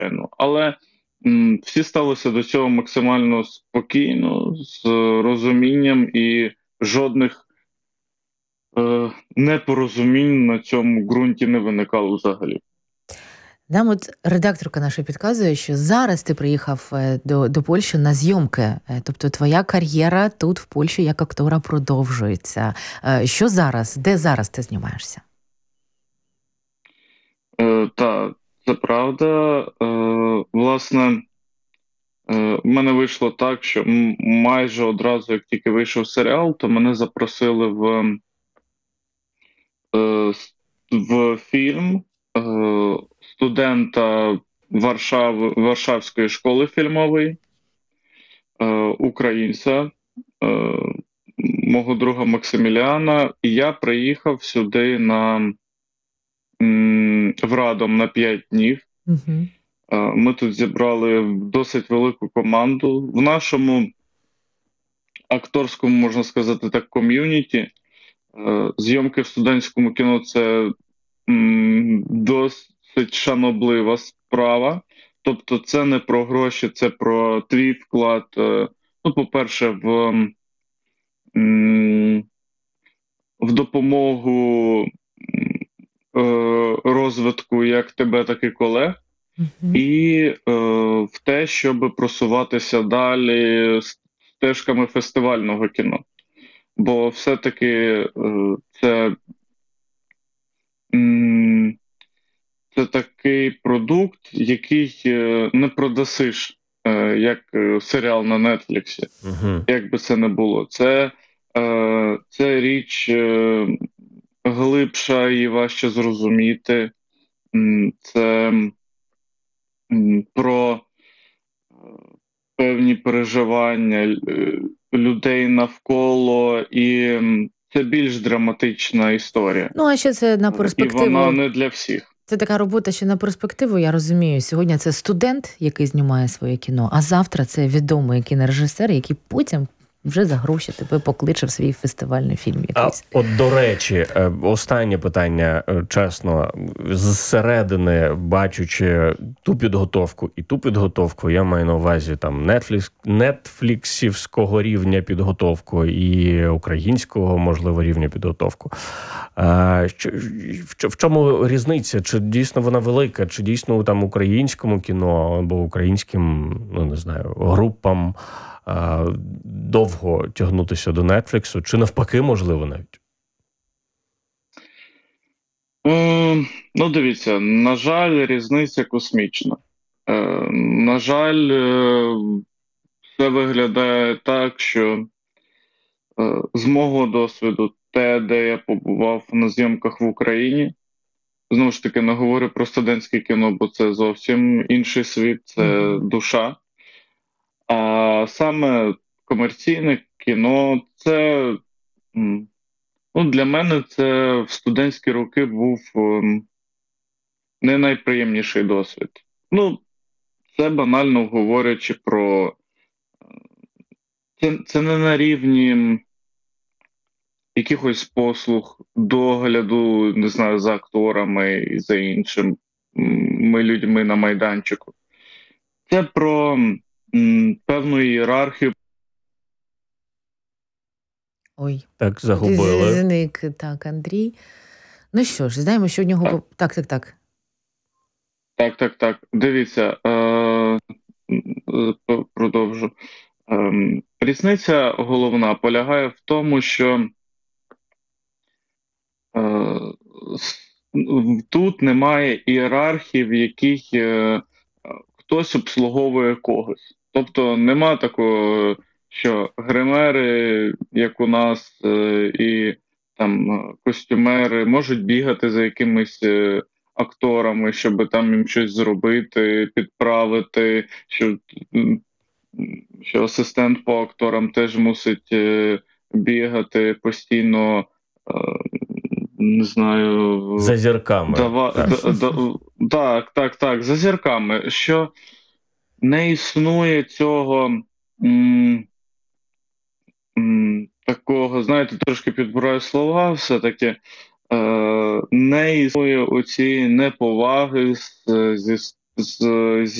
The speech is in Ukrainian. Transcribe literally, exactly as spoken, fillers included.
звичайно. Але м, всі ставилися до цього максимально спокійно, з розумінням, і жодних е, непорозумінь на цьому ґрунті не виникало взагалі. Нам от редакторка наша підказує, що зараз ти приїхав е, до, до Польщі на зйомки. Е, Тобто твоя кар'єра тут, в Польщі, як актора продовжується. Е, Що зараз? Де зараз ти знімаєшся? Е, та, це правда. Е, власне, е, в мене вийшло так, що м- майже одразу, як тільки вийшов серіал, то мене запросили в, е, с- в фільм е, студента Варшави, Варшавської школи фільмової, е, українця, е, мого друга Максиміліана. І я приїхав сюди на м, в Радом на п'ять днів. Угу. Е, Ми тут зібрали досить велику команду. В нашому акторському, можна сказати так, ком'юніті, е, зйомки в студентському кіно — це м, досить шаноблива справа. Тобто це не про гроші, це про твій вклад. е, Ну, по-перше, в, м, в допомогу е, розвитку як тебе, так і колег. Угу. І е, в те, щоб просуватися далі стежками фестивального кіно. Бо все-таки е, це, м, це такий продукт, який е, не продасиш, е, як е, серіал на Нетфліксі, Угу. як би це не було. Це, е, це річ е, глибша і важче зрозуміти. М, Це м, про певні переживання е, людей навколо, і м, це більш драматична історія. Ну, а ще це на І перспективу. вона не для всіх. Це така робота ще на перспективу, я розумію. Сьогодні це студент, який знімає своє кіно, а завтра це відомий кінорежисер, який потім вже за гроші тебе покличе в свій фестивальний фільм А якийсь. от, до речі, е, останнє питання, е, чесно, зсередини, бачучи ту підготовку і ту підготовку, я маю на увазі там Netflix, нетфліксівського рівня підготовку і українського, можливо, рівня підготовку. А, що, в, в чому різниця? Чи дійсно вона велика? Чи дійсно там українському кіно або українським, ну не знаю, групам а, довго тягнутися до Нетфліксу, чи навпаки, можливо, навіть? Е, ну, дивіться, на жаль, різниця космічна. Е, на жаль, е, все виглядає так, що е, з мого досвіду, те, де я побував на зйомках в Україні, знову ж таки, не говорю про студентське кіно, бо це зовсім інший світ, це Мгм. душа. А саме комерційне кіно, це м, ну, для мене це в студентські роки був ем, не найприємніший досвід. Ну, це банально говорячи про це, це не на рівні якихось послуг, догляду, не знаю, за акторами і за іншими людьми на майданчику. Це про м, певну ієрархію. Ой, Так, з- загубили. зник, так, Андрій. Ну що ж, знаємо, що у нього... Так. по- Так, так, так. Так, так, так. Дивіться, е, м, е, п- продовжу. Ем, різниця головна полягає в тому, що е, с- в- тут немає ієрархії, в якій е, хтось обслуговує когось. Тобто нема такого, що гримери, як у нас, е, і там е, костюмери можуть бігати за якимись е, акторами, щоб там їм щось зробити, підправити, що, м, що асистент по акторам теж мусить е, бігати постійно. е, Не знаю, За зірками. дава, Так. да, да, так, так, так, за зірками, що не існує цього м, м, такого, знаєте, трошки підбираю слова, все-таки е, не існує оці неповаги з, зі з